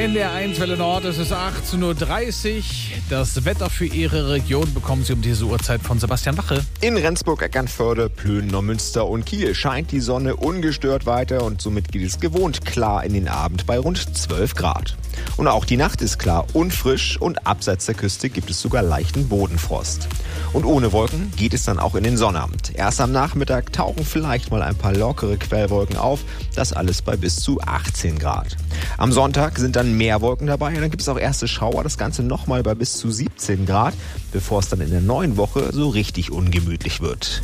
NDR 1 Welle Nord, es ist 18.30 Uhr. Das Wetter für Ihre Region bekommen Sie um diese Uhrzeit von Sebastian Wache. In Rendsburg, Eckernförde, Plön, Neumünster und Kiel scheint die Sonne ungestört weiter und somit geht es gewohnt klar in den Abend bei rund 12 Grad. Und auch die Nacht ist klar und frisch und abseits der Küste gibt es sogar leichten Bodenfrost. Und ohne Wolken geht es dann auch in den Sonnabend. Erst am Nachmittag tauchen vielleicht mal ein paar lockere Quellwolken auf, das alles bei bis zu 18 Grad. Am Sonntag sind dann mehr Wolken dabei und dann gibt es auch erste Schauer, das Ganze nochmal bei bis zu 17 Grad, bevor es dann in der neuen Woche so richtig ungemütlich wird.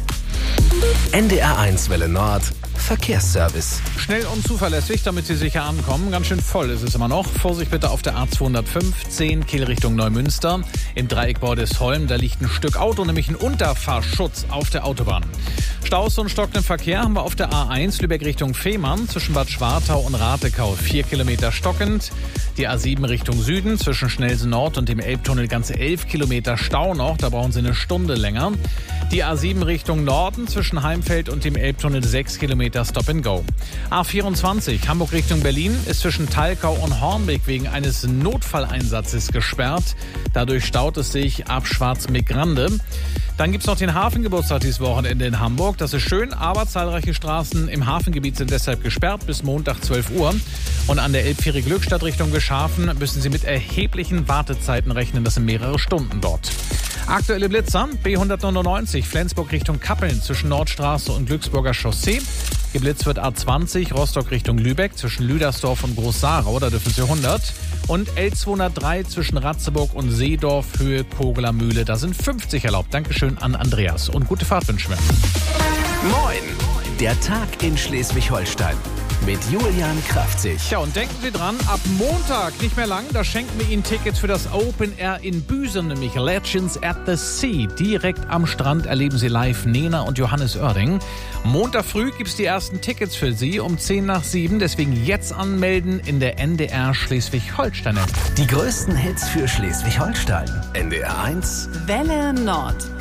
NDR 1 Welle Nord Verkehrsservice. Schnell und zuverlässig, damit Sie sicher ankommen. Ganz schön voll ist es immer noch. Vorsicht bitte auf der A215, Kiel Richtung Neumünster. Im Dreieck Bordesholm, da liegt ein Stück Auto, nämlich ein Unterfahrschutz auf der Autobahn. Staus und stockenden Verkehr haben wir auf der A1 Lübeck Richtung Fehmarn zwischen Bad Schwartau und Ratekau. 4 Kilometer stockend. Die A7 Richtung Süden zwischen Schnelsen Nord und dem Elbtunnel ganze 11 Kilometer Stau noch. Da brauchen Sie eine Stunde länger. Die A7 Richtung Norden zwischen Heimfeld und dem Elbtunnel 6 Kilometer Stop and Go. A24 Hamburg Richtung Berlin ist zwischen Talkau und Hornbeck wegen eines Notfalleinsatzes gesperrt. Dadurch staut es sich ab Schwarzmeck-Grande. Dann gibt's noch den Hafengeburtstag dieses Wochenende in Hamburg. Das ist schön, aber zahlreiche Straßen im Hafengebiet sind deshalb gesperrt bis Montag 12 Uhr. Und an der Elbfähre Glückstadt Richtung Geschafen müssen Sie mit erheblichen Wartezeiten rechnen. Das sind mehrere Stunden dort. Aktuelle Blitzer, B199 Flensburg Richtung Kappeln zwischen Nordstraße und Glücksburger Chaussee. Geblitzt wird A20 Rostock Richtung Lübeck zwischen Lüdersdorf und Groß-Sarau, da dürfen Sie 100. Und L203 zwischen Ratzeburg und Seedorf Höhe Kogeler Mühle, da sind 50 erlaubt. Dankeschön an Andreas und gute Fahrt wünschen wir. Moin, der Tag in Schleswig-Holstein mit Julian Kraftzig. Ja, und denken Sie dran, ab Montag, nicht mehr lang, da schenken wir Ihnen Tickets für das Open Air in Büsen, nämlich Legends at the Sea. Direkt am Strand erleben Sie live Nena und Johannes Oerding. Montag früh gibt's die ersten Tickets für Sie um 6:10, deswegen jetzt anmelden in der NDR Schleswig-Holstein-App. Die größten Hits für Schleswig-Holstein. NDR 1 Welle Nord.